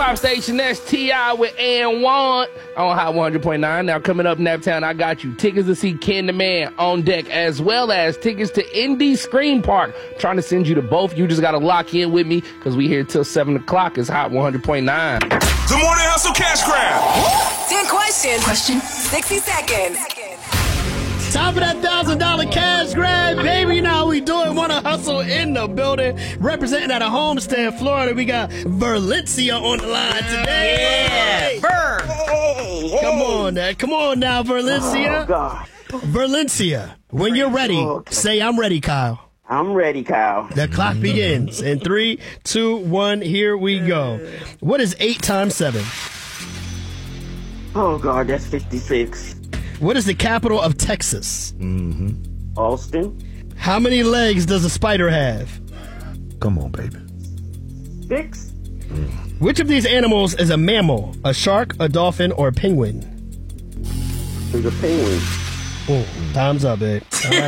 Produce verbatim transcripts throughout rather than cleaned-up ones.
hip-hop station, that's T I with and one on Hot one hundred point nine. Now, coming up, Naptown, I got you tickets to see Ken the Man on deck, as well as tickets to Indy Screen Park. I'm trying to send you to both. You just got to lock in with me because we here till seven o'clock. It's Hot one hundred point nine. The Morning Hustle Cash Grab. ten questions. Question. sixty seconds. Time for that one thousand dollars cash grab, baby. You know how we do it. Wanna hustle in the building. Representing out of Homestead, Florida, we got Verlencia on the line today. Yeah, Ver. Hey, hey. Come on now. Come on now, Verlencia. Oh, God. Verlencia, when you're ready, okay. say I'm ready, Kyle. I'm ready, Kyle. The clock begins. In three, two, one, here we go. What is eight times seven? Oh, God, that's fifty-six. What is the capital of Texas? Mm-hmm. Austin. How many legs does a spider have? Come on, baby. Six. Which of these animals is a mammal? A shark, a dolphin, or a penguin? There's a penguin. Oh, time's up, babe.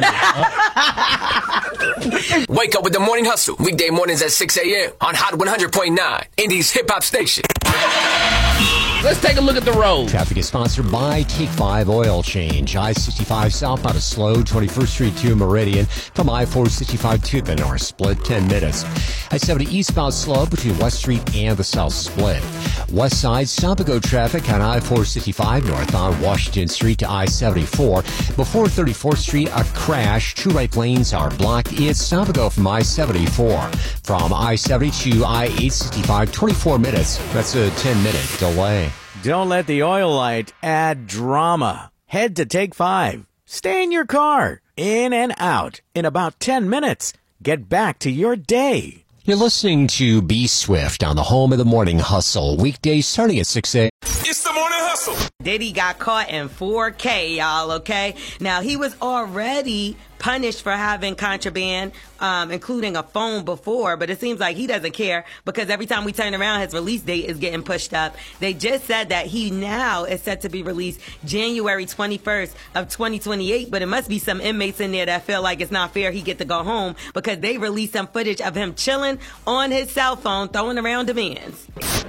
Wake up with the Morning Hustle. Weekday mornings at six a.m. on Hot one hundred point nine, Indy's hip-hop station. Let's take a look at the road. Traffic is sponsored by Take five Oil Change. I sixty-five southbound is slow. twenty-first Street to Meridian. From I four sixty-five to Benor, split ten minutes. I seventy eastbound slow between West Street and the South Split. West side stop and go traffic on I four sixty-five northbound Washington Street to I seventy-four. Before thirty-fourth Street, a crash. Two right lanes are blocked. It's stop and go from I seventy-four. From I seventy to I eight sixty-five, twenty-four minutes. That's a ten minute delay. Don't let the oil light add drama. Head to Take five. Stay in your car. In and out. In about ten minutes. Get back to your day. You're listening to Be Swift on the home of the Morning Hustle. Weekdays starting at six a.m. It's the Morning Hustle. Diddy got caught in four K, y'all, okay? Now, he was already punished for having contraband, um, including a phone before, but it seems like he doesn't care because every time we turn around, his release date is getting pushed up. They just said that he now is set to be released January twenty-first of twenty twenty-eight, but it must be some inmates in there that feel like it's not fair he get to go home because they released some footage of him chilling on his cell phone, throwing around demands.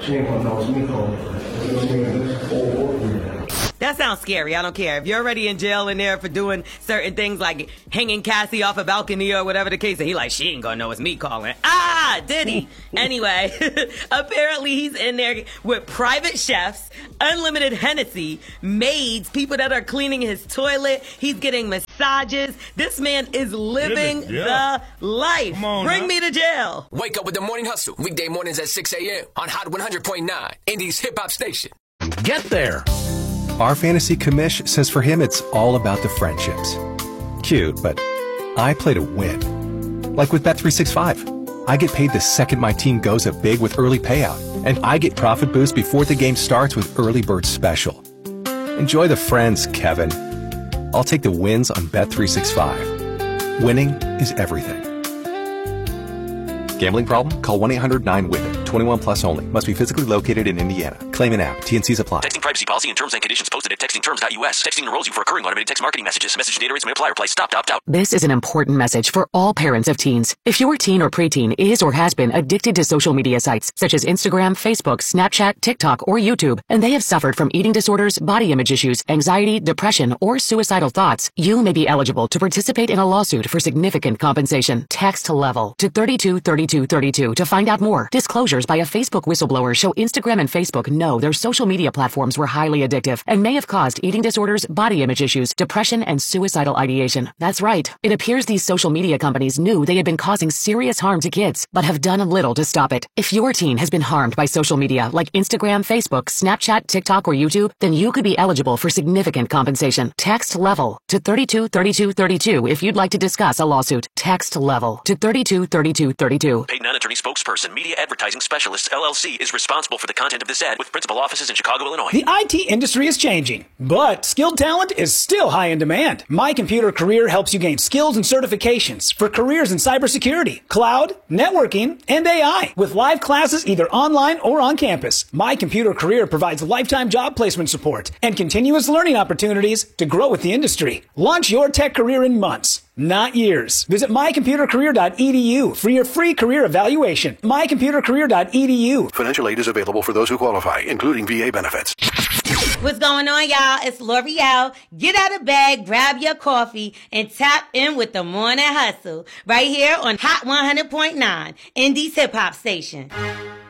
That sounds scary. I don't care. If you're already in jail in there for doing certain things like hanging Cassie off a balcony or whatever the case, and he like, she ain't gonna know it's me calling. Ah, did he? Anyway, apparently he's in there with private chefs, unlimited Hennessy, maids, people that are cleaning his toilet. He's getting massages. This man is living Living, yeah. the life. Come on, Bring now. me to jail. Wake up with the Morning Hustle. Weekday mornings at six a.m. on Hot one hundred point nine, Indy's hip-hop station. Get there. Our fantasy commish says for him it's all about the friendships. Cute, but I play to win. Like with Bet three sixty-five. I get paid the second my team goes up big with early payout, and I get profit boost before the game starts with Early Bird Special. Enjoy the friends, Kevin. I'll take the wins on Bet three sixty-five. Winning is everything. Gambling problem? Call one eight hundred nine with it. twenty-one plus only. Must be physically located in Indiana. Claim an app. T N Cs apply. Texting privacy policy and terms and conditions posted at texting terms dot U S. Texting enrolls you for recurring automated text marketing messages. Message data rates may apply. Reply stop to opt out. This is an important message for all parents of teens. If your teen or preteen is or has been addicted to social media sites such as Instagram, Facebook, Snapchat, TikTok, or YouTube, and they have suffered from eating disorders, body image issues, anxiety, depression, or suicidal thoughts, you may be eligible to participate in a lawsuit for significant compensation. Text LEVEL to thirty-two thirty-two thirty-two to find out more. Disclosures by a Facebook whistleblower show Instagram and Facebook know their social media platforms were highly addictive and may have caused eating disorders, body image issues, depression, and suicidal ideation. That's right. It appears these social media companies knew they had been causing serious harm to kids, but have done little to stop it. If your teen has been harmed by social media like Instagram, Facebook, Snapchat, TikTok, or YouTube, then you could be eligible for significant compensation. Text LEVEL to thirty-two thirty-two thirty-two if you'd like to discuss a lawsuit. Text LEVEL to thirty-two thirty-two thirty-two. Paid non-attorney spokesperson Media Advertising Specialists L L C is responsible for the content of this ad with principal offices in Chicago, Illinois. The I T industry is changing, but skilled talent is still high in demand. My Computer Career helps you gain skills and certifications for careers in cybersecurity, cloud, networking, and A I with live classes either online or on campus. My Computer Career provides lifetime job placement support and continuous learning opportunities to grow with the industry. Launch your tech career in months. not years. Visit my computer career dot e d u for your free career evaluation. my computer career dot e d u. Financial aid is available for those who qualify, including V A benefits. What's going on, y'all? It's L'Oreal. Get out of bed, grab your coffee, and tap in with the Morning Hustle right here on Hot one hundred point nine, Indie's hip hop station.